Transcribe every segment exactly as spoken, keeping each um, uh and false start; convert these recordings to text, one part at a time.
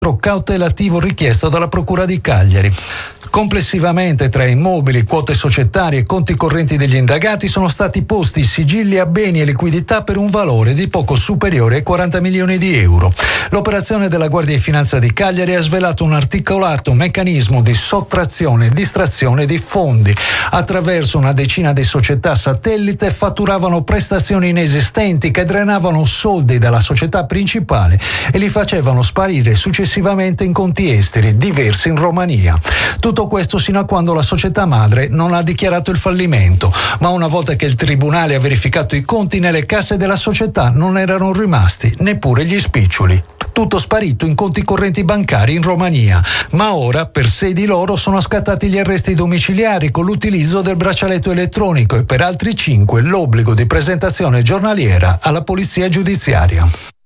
cautelativo richiesto dalla Procura di Cagliari. Complessivamente tra immobili, quote societarie e conti correnti degli indagati sono stati posti sigilli a beni e liquidità per un valore di poco superiore ai quaranta milioni di euro. L'operazione della Guardia di Finanza di Cagliari ha svelato un articolato meccanismo di sottrazione e distrazione di fondi. Attraverso una decina di società satellite fatturavano prestazioni inesistenti che drenavano soldi dalla società principale e li facevano sparire successivamente in conti esteri, diversi in Romania. Tutto questo sino a quando la società madre non ha dichiarato il fallimento, ma una volta che il tribunale ha verificato i conti, nelle casse della società non erano rimasti neppure gli spiccioli. Tutto sparito in conti correnti bancari in Romania, ma ora per sei di loro sono scattati gli arresti domiciliari con l'utilizzo del braccialetto elettronico e per altri cinque l'obbligo di presentazione giornaliera alla polizia giudiziaria.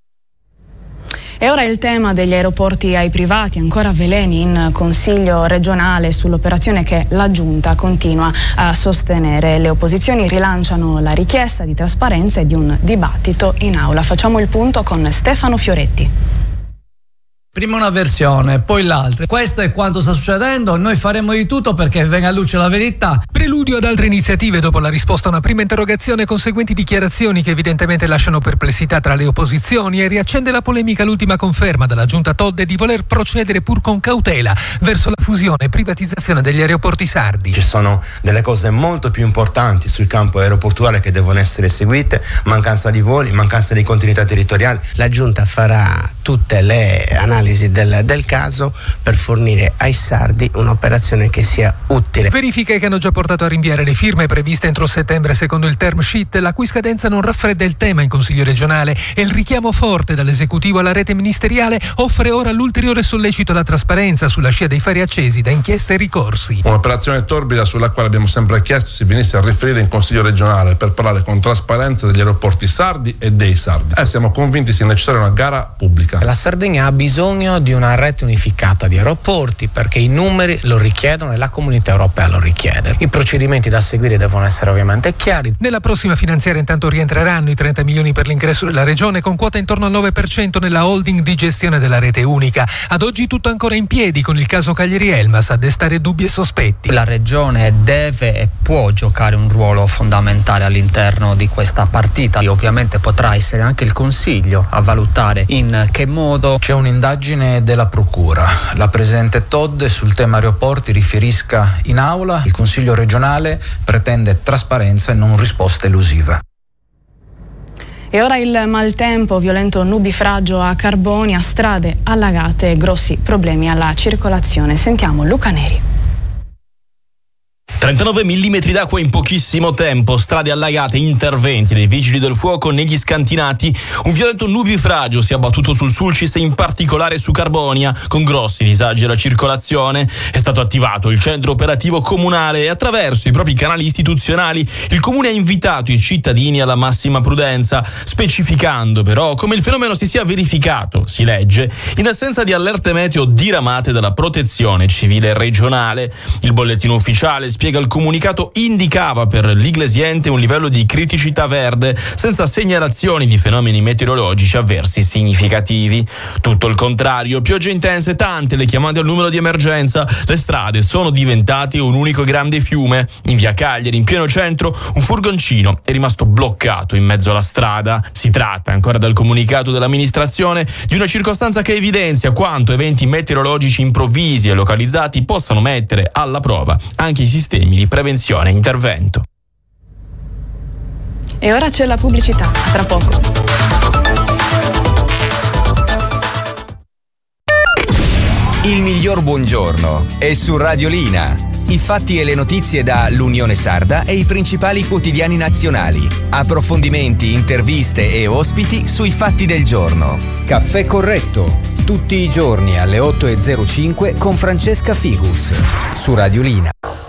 E ora il tema degli aeroporti ai privati, ancora veleni in Consiglio regionale sull'operazione che la Giunta continua a sostenere. Le opposizioni rilanciano la richiesta di trasparenza e di un dibattito in aula. Facciamo il punto con Stefano Fioretti. Prima una versione, poi l'altra. Questo è quanto sta succedendo. Noi faremo di tutto perché venga a luce la verità. Preludio ad altre iniziative dopo la risposta a una prima interrogazione e conseguenti dichiarazioni che evidentemente lasciano perplessità tra le opposizioni, e riaccende la polemica l'ultima conferma dalla Giunta Todde di voler procedere pur con cautela verso la fusione e privatizzazione degli aeroporti sardi. Ci sono delle cose molto più importanti sul campo aeroportuale che devono essere seguite: mancanza di voli, mancanza di continuità territoriale. La Giunta farà tutte le analisi Del, del caso per fornire ai sardi un'operazione che sia utile. Verifiche che hanno già portato a rinviare le firme previste entro settembre secondo il term sheet, la cui scadenza non raffredda il tema in Consiglio regionale, e il richiamo forte dall'esecutivo alla rete ministeriale offre ora l'ulteriore sollecito alla trasparenza sulla scia dei fari accesi da inchieste e ricorsi. Un'operazione torbida sulla quale abbiamo sempre chiesto si venisse a riferire in Consiglio regionale per parlare con trasparenza degli aeroporti sardi e dei sardi. Eh, siamo convinti sia necessaria una gara pubblica. La Sardegna ha bisogno di una rete unificata di aeroporti perché i numeri lo richiedono e la comunità europea lo richiede. I procedimenti da seguire devono essere ovviamente chiari. Nella prossima finanziaria intanto rientreranno i trenta milioni per l'ingresso della regione, con quota intorno al nove per cento nella holding di gestione della rete unica. Ad oggi tutto ancora in piedi, con il caso Cagliari-Elmas a destare dubbi e sospetti. La regione deve e può giocare un ruolo fondamentale all'interno di questa partita e ovviamente potrà essere anche il Consiglio a valutare in che modo. C'è un'indagine della Procura. La presidente Todde sul tema aeroporti riferisca in aula. Il Consiglio regionale pretende trasparenza e non risposte elusive. E ora il maltempo, violento nubifragio a Carbonia, strade allagate e grossi problemi alla circolazione. Sentiamo Luca Neri. trentanove millimetri d'acqua in pochissimo tempo, strade allagate, interventi dei vigili del fuoco negli scantinati. Un violento nubifragio si è abbattuto sul Sulcis e in particolare su Carbonia, con grossi disagi alla circolazione. È stato attivato il centro operativo comunale e attraverso i propri canali istituzionali il comune ha invitato i cittadini alla massima prudenza, specificando però come il fenomeno si sia verificato, si legge, in assenza di allerte meteo diramate dalla protezione civile regionale. Il bollettino ufficiale spiega il comunicato indicava per l'Iglesiente un livello di criticità verde senza segnalazioni di fenomeni meteorologici avversi significativi. Tutto il contrario, piogge intense, tante le chiamate al numero di emergenza, le strade sono diventate un unico grande fiume. In via Cagliari, in pieno centro, un furgoncino è rimasto bloccato in mezzo alla strada. Si tratta, ancora dal comunicato dell'amministrazione, di una circostanza che evidenzia quanto eventi meteorologici improvvisi e localizzati possano mettere alla prova anche i sistemi di prevenzione e intervento. E ora c'è la pubblicità, a tra poco. Il miglior buongiorno è su Radiolina. I fatti e le notizie da l'Unione Sarda e i principali quotidiani nazionali. Approfondimenti, interviste e ospiti sui fatti del giorno. Caffè corretto, tutti i giorni alle otto e zero cinque con Francesca Figus su Radiolina.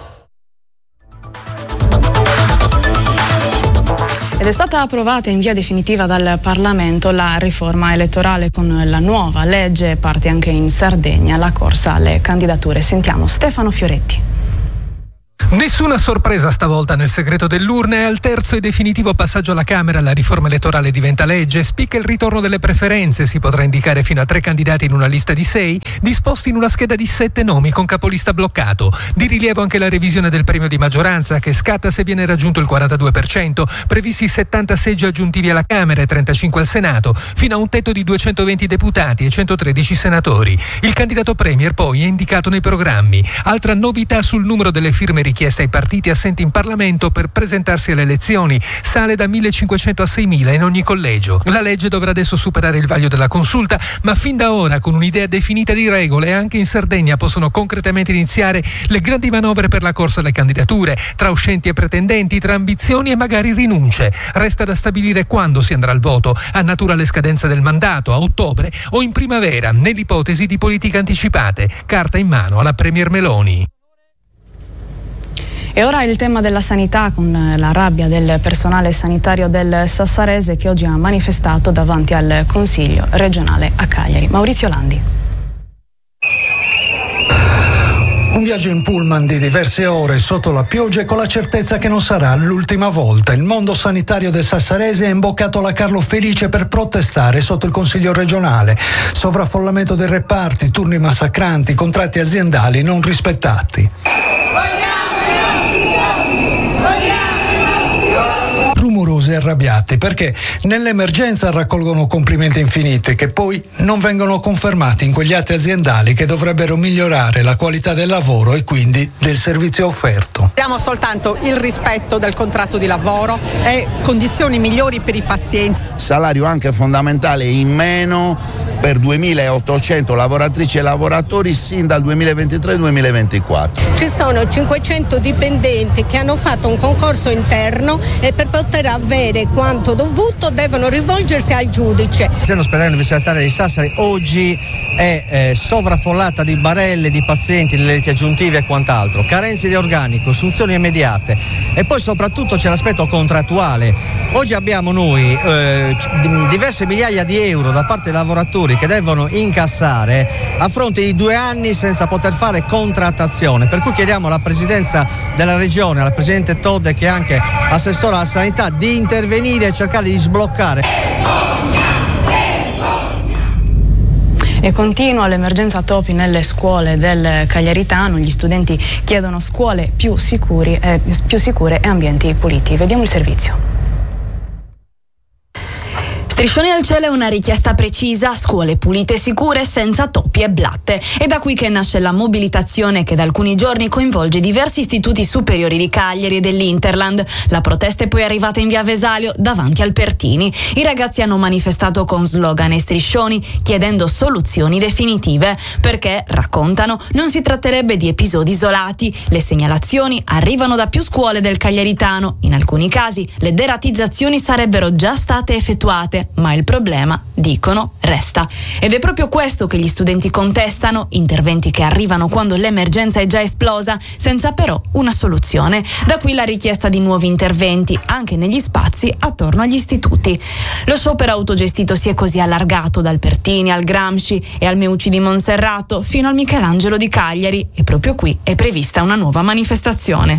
Ed è stata approvata in via definitiva dal Parlamento la riforma elettorale. Con la nuova legge parte anche in Sardegna la corsa alle candidature. Sentiamo Stefano Fioretti. Nessuna sorpresa stavolta nel segreto dell'urna e al terzo e definitivo passaggio alla Camera la riforma elettorale diventa legge, spicca il ritorno delle preferenze, si potrà indicare fino a tre candidati in una lista di sei, disposti in una scheda di sette nomi con capolista bloccato. Di rilievo anche la revisione del premio di maggioranza che scatta se viene raggiunto il quarantadue per cento, previsti settanta seggi aggiuntivi alla Camera e trentacinque al Senato, fino a un tetto di duecentoventi deputati e centotredici senatori. Il candidato premier poi è indicato nei programmi. Altra novità sul numero delle firme richieste ai partiti assenti in Parlamento per presentarsi alle elezioni, sale da millecinquecento a seimila in ogni collegio. La legge dovrà adesso superare il vaglio della consulta, ma fin da ora con un'idea definita di regole anche in Sardegna possono concretamente iniziare le grandi manovre per la corsa alle candidature, tra uscenti e pretendenti, tra ambizioni e magari rinunce. Resta da stabilire quando si andrà al voto, a naturale scadenza del mandato, a ottobre o in primavera, nell'ipotesi di politiche anticipate, carta in mano alla Premier Meloni. E ora il tema della sanità, con la rabbia del personale sanitario del Sassarese che oggi ha manifestato davanti al Consiglio regionale a Cagliari. Maurizio Landi. Un viaggio in pullman di diverse ore sotto la pioggia e con la certezza che non sarà l'ultima volta. Il mondo sanitario del Sassarese è imboccato alla Carlo Felice per protestare sotto il Consiglio regionale. Sovraffollamento dei reparti, turni massacranti, contratti aziendali non rispettati. Rumorosi e arrabbiati perché nell'emergenza raccolgono complimenti infiniti che poi non vengono confermati in quegli atti aziendali che dovrebbero migliorare la qualità del lavoro e quindi del servizio offerto. Abbiamo soltanto il rispetto del contratto di lavoro e condizioni migliori per i pazienti. Salario anche fondamentale in meno per duemilaottocento lavoratrici e lavoratori sin dal duemilaventitré duemilaventiquattro. Ci sono cinquecento dipendenti che hanno fatto un concorso interno e per poter avere quanto dovuto devono rivolgersi al giudice. L'ospedale universitario di Sassari oggi è eh, sovraffollata di barelle, di pazienti, nelle letti aggiuntivi e quant'altro, carenze di organico, assunzioni immediate e poi soprattutto c'è l'aspetto contrattuale. Oggi abbiamo noi eh, diverse migliaia di euro da parte dei lavoratori che devono incassare a fronte di due anni senza poter fare contrattazione, per cui chiediamo alla Presidenza della Regione, alla Presidente Todde che è anche assessora alla sanità, di intervenire e cercare di sbloccare. E continua l'emergenza topi nelle scuole del Cagliaritano. Gli studenti chiedono scuole più, sicuri, eh, più sicure e ambienti puliti. Vediamo il servizio. Striscioni al cielo è una richiesta precisa, scuole pulite e sicure senza topi e blatte. È da qui che nasce la mobilitazione che da alcuni giorni coinvolge diversi istituti superiori di Cagliari e dell'Interland. La protesta è poi arrivata in via Vesalio davanti al Pertini. I ragazzi hanno manifestato con slogan e striscioni chiedendo soluzioni definitive perché, raccontano, non si tratterebbe di episodi isolati. Le segnalazioni arrivano da più scuole del Cagliaritano. In alcuni casi le deratizzazioni sarebbero già state effettuate, ma il problema, dicono, resta. Ed è proprio questo che gli studenti contestano, interventi che arrivano quando l'emergenza è già esplosa, senza però una soluzione. Da qui la richiesta di nuovi interventi, anche negli spazi attorno agli istituti. Lo sciopero autogestito si è così allargato dal Pertini al Gramsci e al Meucci di Monserrato fino al Michelangelo di Cagliari, e proprio qui è prevista una nuova manifestazione.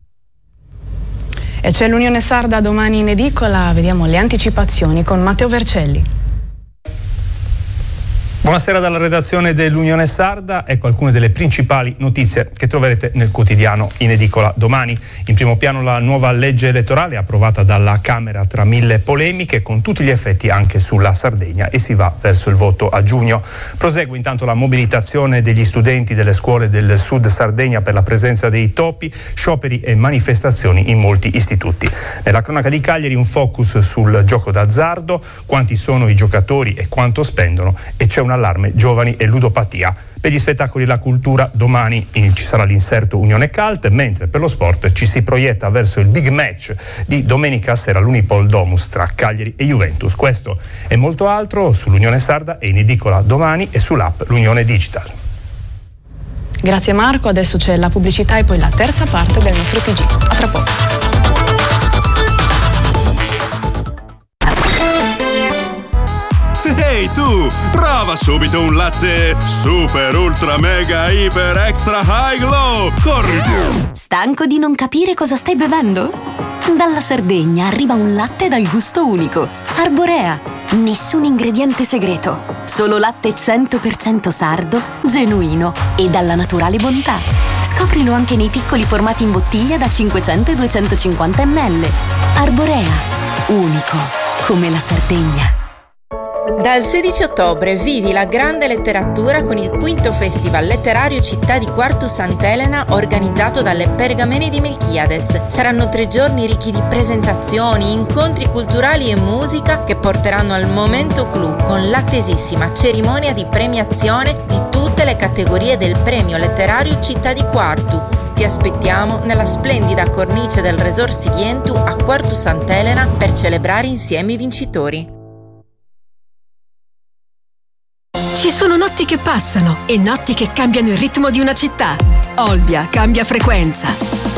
E c'è l'Unione Sarda domani in edicola, vediamo le anticipazioni con Matteo Vercelli. Buonasera dalla redazione dell'Unione Sarda, ecco alcune delle principali notizie che troverete nel quotidiano in edicola domani. In primo piano la nuova legge elettorale approvata dalla Camera tra mille polemiche, con tutti gli effetti anche sulla Sardegna, e si va verso il voto a giugno. Prosegue intanto la mobilitazione degli studenti delle scuole del Sud Sardegna per la presenza dei topi, scioperi e manifestazioni in molti istituti. Nella cronaca di Cagliari un focus sul gioco d'azzardo, quanti sono i giocatori e quanto spendono, e c'è una allarme giovani e ludopatia. Per gli spettacoli e la cultura domani ci sarà l'inserto Unione Cult, mentre per lo sport ci si proietta verso il big match di domenica sera all'Unipol Domus tra Cagliari e Juventus. Questo e molto altro sull'Unione Sarda e in edicola domani e sull'app L'Unione Digital. Grazie Marco, adesso c'è la pubblicità e poi la terza parte del nostro T G. A tra poco. Ehi tu, prova subito un latte super ultra mega iper extra high glow. Corri! Stanco di non capire cosa stai bevendo? Dalla Sardegna arriva un latte dal gusto unico. Arborea. Nessun ingrediente segreto. Solo latte cento per cento sardo, genuino e dalla naturale bontà. Scoprilo anche nei piccoli formati in bottiglia da cinquecento e duecentocinquanta millilitri. Arborea. Unico come la Sardegna. Dal sedici ottobre vivi la grande letteratura con il quinto Festival letterario Città di Quartu Sant'Elena organizzato dalle Pergamene di Melchiades. Saranno tre giorni ricchi di presentazioni, incontri culturali e musica che porteranno al momento clou con l'attesissima cerimonia di premiazione di tutte le categorie del premio letterario Città di Quartu. Ti aspettiamo nella splendida cornice del Resort Sidientu a Quartu Sant'Elena per celebrare insieme i vincitori. Ci sono notti che passano e notti che cambiano il ritmo di una città. Olbia cambia frequenza.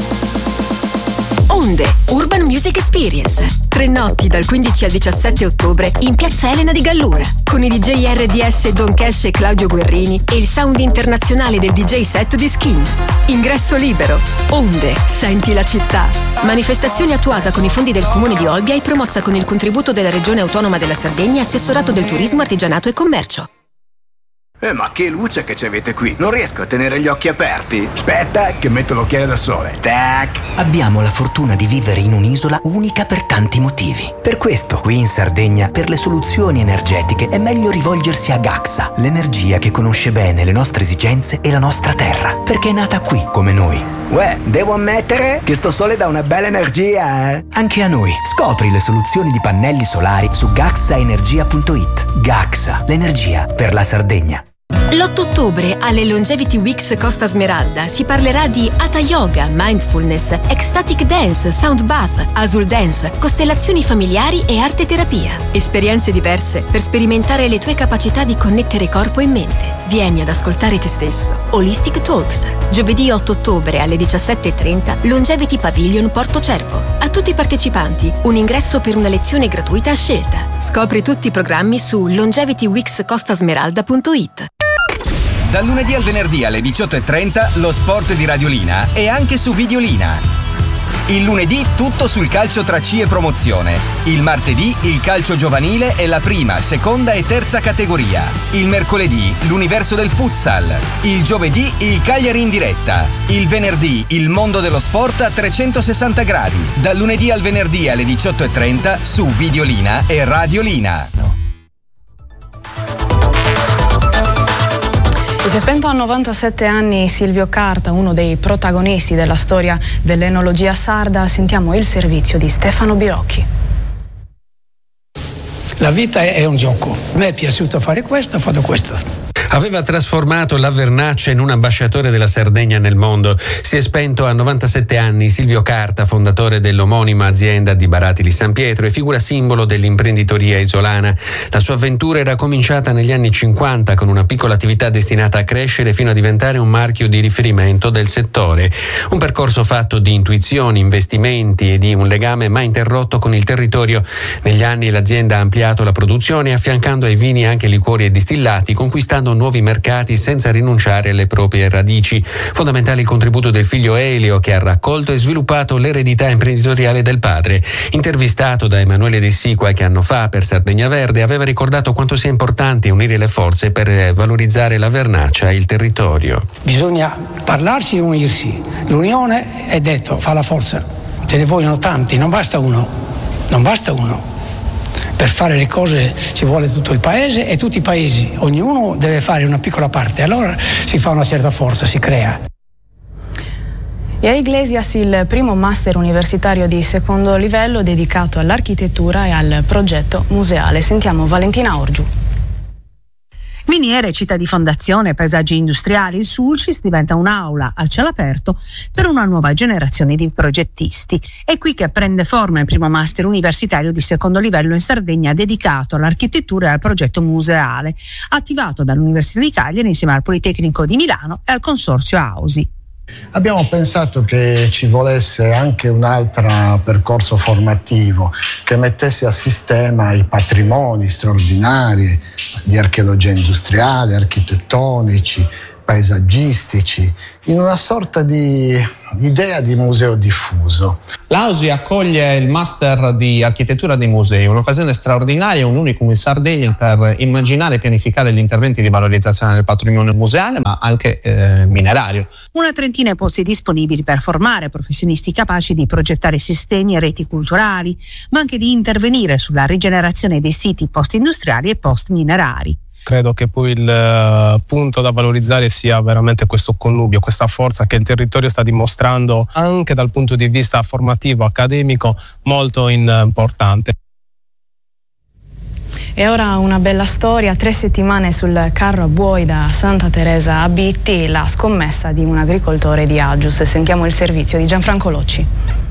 Onde, Urban Music Experience. Tre notti dal quindici al diciassette ottobre in Piazza Elena di Gallura, con i D J R D S Don Cash e Claudio Guerrini e il sound internazionale del D J set di Skin. Ingresso libero. Onde, senti la città. Manifestazione attuata con i fondi del Comune di Olbia e promossa con il contributo della Regione Autonoma della Sardegna e Assessorato del Turismo, Artigianato e Commercio. Eh, ma che luce che ci avete qui! Non riesco a tenere gli occhi aperti. Aspetta, che metto l'occhiale da sole. Tac! Abbiamo la fortuna di vivere in un'isola unica per tanti motivi. Per questo, qui in Sardegna, per le soluzioni energetiche è meglio rivolgersi a Gaxa, l'energia che conosce bene le nostre esigenze e la nostra terra, perché è nata qui, come noi. Uè, devo ammettere che sto sole dà una bella energia, eh? Anche a noi. Scopri le soluzioni di pannelli solari su gaxaenergia punto it. Gaxa, l'energia per la Sardegna. L'otto ottobre alle Longevity Weeks Costa Smeralda si parlerà di Hatha Yoga, Mindfulness, Ecstatic Dance, Sound Bath, Azul Dance, costellazioni familiari e arte terapia. Esperienze diverse per sperimentare le tue capacità di connettere corpo e mente. Vieni ad ascoltare te stesso. Holistic Talks. Giovedì otto ottobre alle diciassette e trenta, Longevity Pavilion Porto Cervo. A tutti i partecipanti un ingresso per una lezione gratuita a scelta. Scopri tutti i programmi su longevity weeks costa smeralda punto it. Dal lunedì al venerdì alle diciotto e trenta lo sport di Radiolina e anche su Videolina. Il lunedì tutto sul calcio tra C e promozione. Il martedì il calcio giovanile e la prima, seconda e terza categoria. Il mercoledì l'universo del futsal. Il giovedì il Cagliari in diretta. Il venerdì il mondo dello sport a trecentosessanta gradi. Dal lunedì al venerdì alle diciotto e trenta su Videolina e Radiolina. Si è spento a novantasette anni Silvio Carta, uno dei protagonisti della storia dell'enologia sarda. Sentiamo il servizio di Stefano Birocchi. La vita è un gioco. A me è piaciuto fare questo, ho fatto questo. Aveva trasformato la vernaccia in un ambasciatore della Sardegna nel mondo. Si è spento a novantasette anni Silvio Carta, fondatore dell'omonima azienda di Baratili San Pietro e figura simbolo dell'imprenditoria isolana. La sua avventura era cominciata negli anni cinquanta con una piccola attività destinata a crescere fino a diventare un marchio di riferimento del settore. Un percorso fatto di intuizioni, investimenti e di un legame mai interrotto con il territorio. Negli anni l'azienda ha ampliato la produzione, affiancando ai vini anche liquori e distillati, conquistando nuovi mercati senza rinunciare alle proprie radici. Fondamentale il contributo del figlio Elio, che ha raccolto e sviluppato l'eredità imprenditoriale del padre. Intervistato da Emanuele De Sì qualche anno fa per Sardegna Verde, aveva ricordato quanto sia importante unire le forze per valorizzare la vernaccia e il territorio. Bisogna parlarsi e unirsi. L'unione, è detto, fa la forza. Ce ne vogliono tanti, non basta uno. Non basta uno. Per fare le cose ci vuole tutto il paese e tutti i paesi, ognuno deve fare una piccola parte, allora si fa una certa forza, si crea. E a Iglesias il primo master universitario di secondo livello dedicato all'architettura e al progetto museale. Sentiamo Valentina Orgiu. Miniere, città di fondazione, paesaggi industriali, il Sulcis diventa un'aula al cielo aperto per una nuova generazione di progettisti. È qui che prende forma il primo master universitario di secondo livello in Sardegna dedicato all'architettura e al progetto museale, attivato dall'Università di Cagliari insieme al Politecnico di Milano e al Consorzio Ausi. Abbiamo pensato che ci volesse anche un altro percorso formativo che mettesse a sistema i patrimoni straordinari di archeologia industriale, architettonici, paesaggistici, in una sorta di idea di museo diffuso. L'A U S I accoglie il Master di Architettura dei Musei, un'occasione straordinaria, un unicum in Sardegna per immaginare e pianificare gli interventi di valorizzazione del patrimonio museale, ma anche eh, minerario. Una trentina di posti disponibili per formare professionisti capaci di progettare sistemi e reti culturali, ma anche di intervenire sulla rigenerazione dei siti post-industriali e post-minerari. Credo che poi il uh, punto da valorizzare sia veramente questo connubio, questa forza che il territorio sta dimostrando anche dal punto di vista formativo, accademico, molto in, uh, importante. E ora una bella storia, tre settimane sul carro a buoi da Santa Teresa a Bitti, la scommessa di un agricoltore di Agius. Sentiamo il servizio di Gianfranco Locci.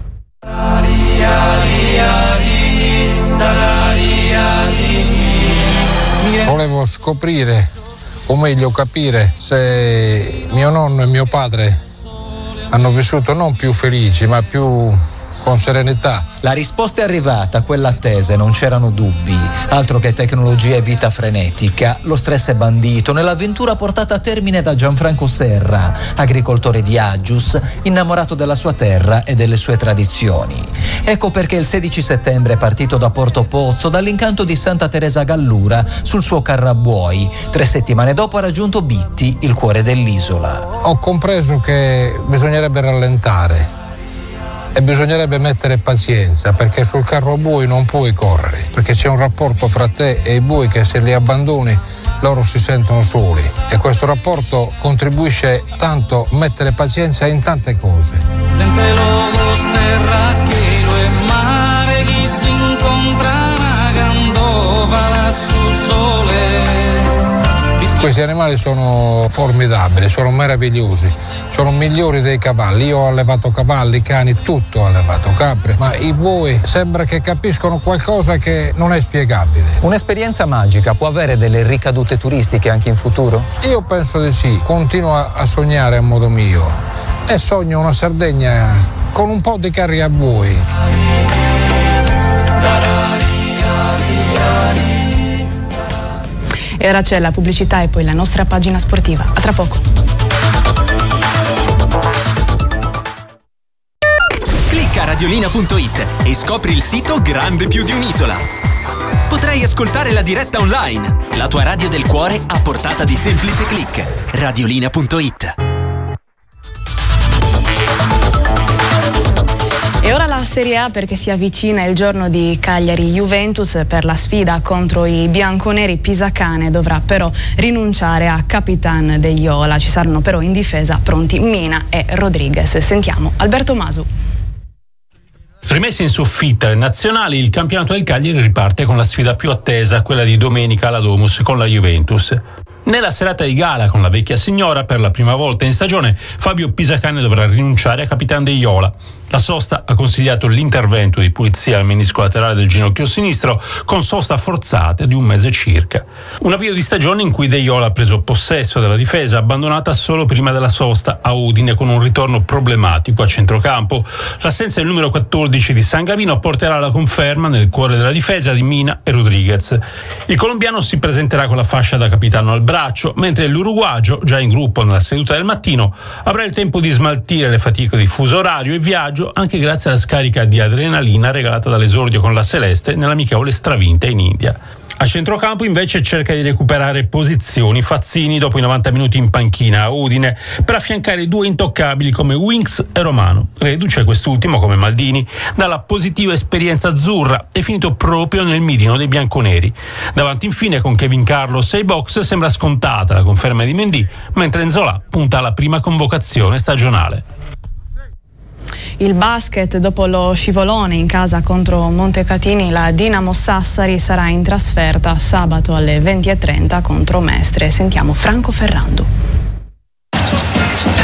Volevo scoprire, o meglio capire, se mio nonno e mio padre hanno vissuto non più felici, ma più con serenità. La risposta è arrivata, quella attesa, non c'erano dubbi. Altro che tecnologia e vita frenetica, lo stress è bandito nell'avventura portata a termine da Gianfranco Serra, agricoltore di Agius, innamorato della sua terra e delle sue tradizioni. Ecco perché il sedici settembre è partito da Porto Pozzo, dall'incanto di Santa Teresa Gallura, sul suo carro a buoi. Tre settimane dopo ha raggiunto Bitti, il cuore dell'isola. Ho compreso che bisognerebbe rallentare e bisognerebbe mettere pazienza, perché sul carro a buoi non puoi correre, perché c'è un rapporto fra te e i buoi che se li abbandoni loro si sentono soli, e questo rapporto contribuisce tanto a mettere pazienza in tante cose. Questi animali sono formidabili, sono meravigliosi, sono migliori dei cavalli. Io ho allevato cavalli, cani, tutto ho allevato, capre, ma i buoi sembra che capiscono qualcosa che non è spiegabile. Un'esperienza magica può avere delle ricadute turistiche anche in futuro? Io penso di sì, continuo a sognare a modo mio e sogno una Sardegna con un po' di carri a buoi. E ora c'è la pubblicità e poi la nostra pagina sportiva. A tra poco. Clicca radiolina punto it e scopri il sito grande più di un'isola. Potrai ascoltare la diretta online, la tua radio del cuore a portata di semplice click. radiolina punto it. E ora la Serie A, perché si avvicina il giorno di Cagliari-Juventus per la sfida contro i bianconeri. Pisacane dovrà però rinunciare a Capitan De Iola. Ci saranno però in difesa pronti Mina e Rodriguez. Sentiamo Alberto Masu. Rimessi in soffitta le nazionali, il campionato del Cagliari riparte con la sfida più attesa, quella di domenica alla Domus con la Juventus. Nella serata di gala con la vecchia signora, per la prima volta in stagione, Fabio Pisacane dovrà rinunciare a Capitan De Iola. La sosta ha consigliato l'intervento di pulizia al menisco laterale del ginocchio sinistro con sosta forzata di un mese circa. Un avvio di stagione in cui De Iola ha preso possesso della difesa, abbandonata solo prima della sosta a Udine con un ritorno problematico a centrocampo. L'assenza del numero quattordici di San Gavino porterà alla conferma nel cuore della difesa di Mina e Rodriguez. Il colombiano si presenterà con la fascia da capitano al braccio, mentre l'uruguagio, già in gruppo nella seduta del mattino, avrà il tempo di smaltire le fatiche di fuso orario e viaggio, anche grazie alla scarica di adrenalina regalata dall'esordio con la Celeste nell'amichevole stravinta in India. A centrocampo invece cerca di recuperare posizioni Fazzini dopo i novanta minuti in panchina a Udine per affiancare due intoccabili come Winks e Romano, reduce quest'ultimo come Maldini dalla positiva esperienza azzurra e finito proprio nel mirino dei bianconeri. Davanti infine con Kevin Carlos e i box sembra scontata la conferma di Mendy, mentre Nzola punta alla prima convocazione stagionale. Il basket, dopo lo scivolone in casa contro Montecatini, la Dinamo Sassari sarà in trasferta sabato alle venti e trenta contro Mestre. Sentiamo Franco Ferrando.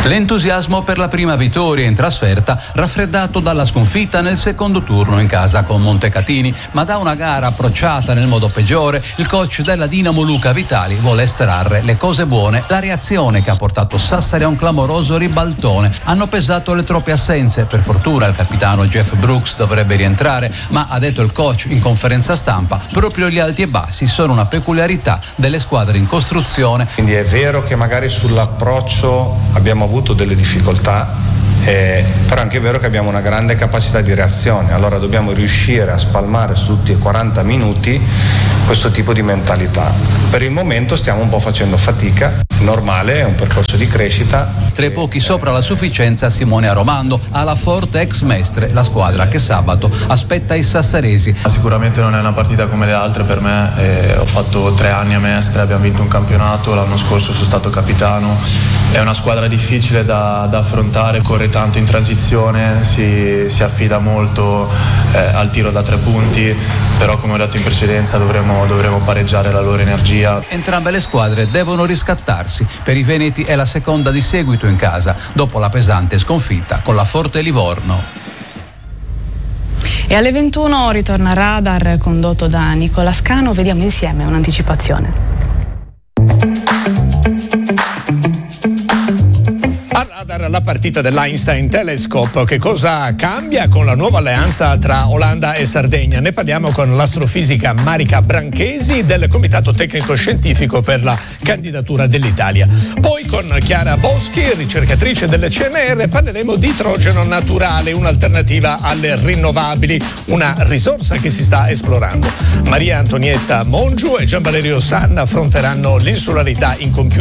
L'entusiasmo per la prima vittoria in trasferta, raffreddato dalla sconfitta nel secondo turno in casa con Montecatini, ma da una gara approcciata nel modo peggiore, il coach della Dinamo Luca Vitali vuole estrarre le cose buone. La reazione che ha portato Sassari a un clamoroso ribaltone. Hanno pesato le troppe assenze. Per fortuna il capitano Jeff Brooks dovrebbe rientrare, ma ha detto il coach in conferenza stampa, proprio gli alti e bassi sono una peculiarità delle squadre in costruzione. Quindi è vero che magari sull'approccio abbiamo avuto delle difficoltà, Eh, però anche è vero che abbiamo una grande capacità di reazione, allora dobbiamo riuscire a spalmare su tutti i quaranta minuti questo tipo di mentalità. Per il momento stiamo un po' facendo fatica, è normale, è un percorso di crescita. Tra i pochi sopra la sufficienza Simone Aromando, alla Forte ex Mestre, la squadra che sabato aspetta i sassaresi. Sicuramente non è una partita come le altre per me, eh, ho fatto tre anni a Mestre, abbiamo vinto un campionato, l'anno scorso sono stato capitano, è una squadra difficile da, da affrontare, corre tanto in transizione, si, si affida molto eh, al tiro da tre punti, però come ho detto in precedenza dovremo, dovremo pareggiare la loro energia. Entrambe le squadre devono riscattarsi. Per i veneti è la seconda di seguito in casa, dopo la pesante sconfitta con la Forte Livorno. E alle ventuno ritorna Radar condotto da Nicola Scano, vediamo insieme un'anticipazione. La partita dell'Einstein Telescope, che cosa cambia con la nuova alleanza tra Olanda e Sardegna? Ne parliamo con l'astrofisica Marica Branchesi del Comitato Tecnico Scientifico per la candidatura dell'Italia. Poi con Chiara Boschi, ricercatrice delle C N R, parleremo di idrogeno naturale, un'alternativa alle rinnovabili, una risorsa che si sta esplorando. Maria Antonietta Mongiu e Gian Valerio Sanna affronteranno l'insularità incompiuta